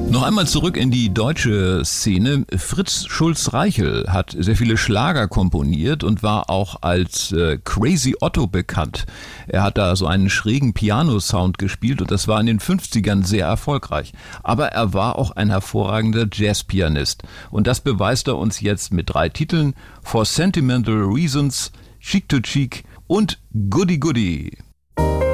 Noch einmal zurück in die deutsche Szene. Fritz Schulz-Reichel hat sehr viele Schlager komponiert und war auch als Crazy Otto bekannt. Er hat da so einen schrägen Piano-Sound gespielt und das war in den 50ern sehr erfolgreich. Aber er war auch ein hervorragender Jazzpianist. Und das beweist er uns jetzt mit 3 Titeln: For Sentimental Reasons, Cheek to Cheek und Goody Goody.